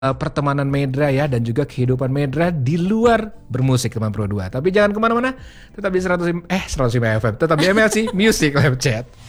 pertemanan Medra ya, dan juga kehidupan Medra di luar bermusik teman Pro 2. Tapi jangan kemana-mana, tetap di 105 FM, tetap di MLC Music Live Chat.